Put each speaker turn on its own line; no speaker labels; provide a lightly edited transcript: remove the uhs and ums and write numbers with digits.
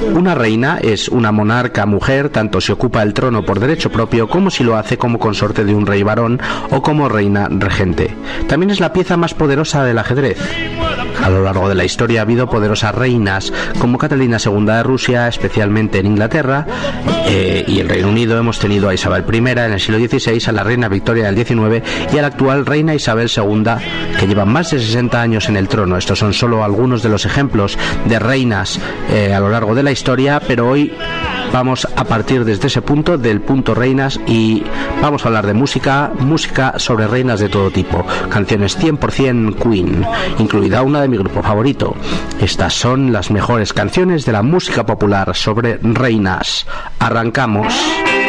Una reina es una monarca mujer, tanto si ocupa el trono por derecho propio como si lo hace como consorte de un rey varón o como reina regente. También es la pieza más poderosa del ajedrez. A lo largo de la historia ha habido poderosas reinas como Catalina II de Rusia, especialmente en Inglaterra, y el Reino Unido. Hemos tenido a Isabel I en el siglo XVI, a la reina Victoria del XIX y a la actual reina Isabel II, que lleva más de 60 años en el trono. Estos son solo algunos de los ejemplos de reinas a lo largo de la historia, pero hoy vamos a partir desde ese punto, del punto reinas, y vamos a hablar de música sobre reinas de todo tipo, canciones 100% Queen, incluida una de mi grupo favorito. Estas son las mejores canciones de la música popular sobre reinas. Arrancamos.